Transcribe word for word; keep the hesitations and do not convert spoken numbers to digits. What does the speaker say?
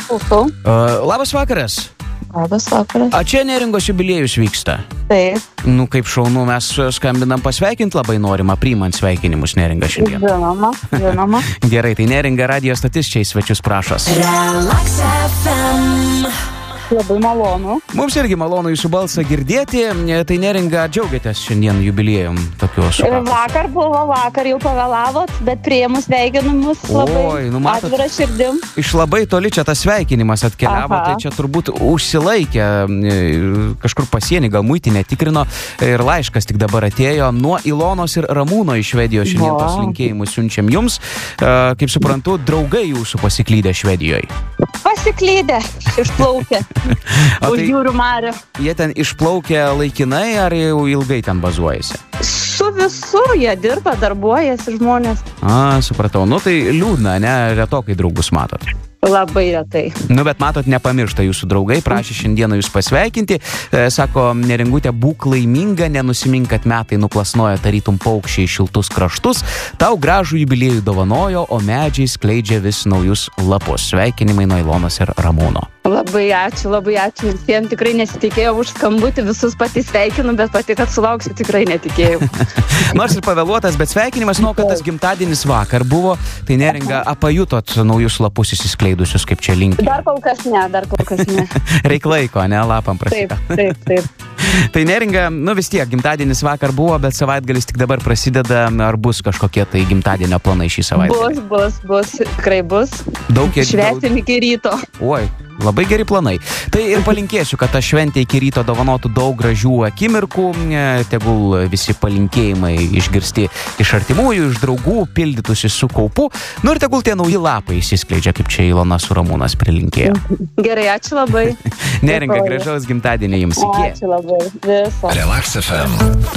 Klausau. Uh, labas vakaras. Labas vakaras. A čia Neringos jubiliejus vyksta. Taip. Nu, kaip šaunu, mes skambinam pasveikinti, labai norima priimant sveikinimus Neringa šiandien. Žinoma, žinoma. Gerai, tai Neringa radijo stotis čia į svečius prašos. Relax F M. Labai malonu. Mums irgi malonu jūsų balsą girdėti. Tai Neringa, džiaugiatės šiandien jubiliejum tokiu sukakusiu. Vakar buvo, vakar jau pavėlavot, bet priėmus sveikinimus labai Oi, nu matot, atvira širdim. Iš labai toli čia tas sveikinimas atkeliavo, Aha. tai čia turbūt užsilaikė kažkur pasienį, gal muitinė tikrino ir laiškas tik dabar atėjo nuo Ilonos ir Ramūno iš Švedijos. Šiandien Wow. tos linkėjimus siunčiam jums. Kaip suprantu, draugai jūsų pasiklydę Švedijoje. Pasiklydę, išplaukė. O Už tai jūrų marių. jie ten išplaukė laikinai ar jau ilgai ten bazuojasi? Su visu jie dirba, darbuojasi žmonės. A, supratau. Nu tai liūdna, ne? Retokai draugus matot. Labai retai. Nu, bet matot, nepamiršta jūsų draugai, prašė šiandieną jūs pasveikinti. E, sako, Neringutė, būk laiminga, nenusimink, kad metai nuplasnoja tarytum paukščiai šiltus kraštus. Tau gražų jubiliejų dovanojo, o medžiai skleidžia vis naujus lapus. Sveikinimai nuo Ilonos ir Ramūno. Labai ačiū, labai ačiū visiems. Tikrai nesitikėjau už skambutį, visus pati sveikinu, bet pati, kad sulauksiu, tikrai netikėjau. Nors ir pavėluotas, bet sveikinimas, nuo kad tas gimtadienis vakar buvo, tai Neringa, apajutot naujus lapus įsiskleidusius, kaip čia linki. Dar kol kas ne, dar kol kas ne. Reik laiko, ne, lapam prasideda. Taip, taip, taip. Tai Neringa, nu vis tiek, gimtadienis vakar buvo, bet savaitgalis tik dabar prasideda. Ar bus kažkokie tai gimtadienio planai šį savaitgalį? Bus, bus, bus, tikrai bus. Daug kiek- Švęsim iki ryto. Oi, labai geri planai. Tai ir palinkėsiu, kad ta šventė iki ryto dovanotų daug gražių akimirkų. E, Tegul visi palinkėjimai išgirsti iš artimųjų, iš draugų, pildytųsi su kaupu. Nu ir tegul tie nauji lapai įsiskleidžia, kaip čia Ilona su Ramūnas prilinkėjo. Gerai, ačiū labai. Neringa, Dėkoju. gražaus gimtadienio jums. Iki. Ačiū labai. Viso. Relax F M.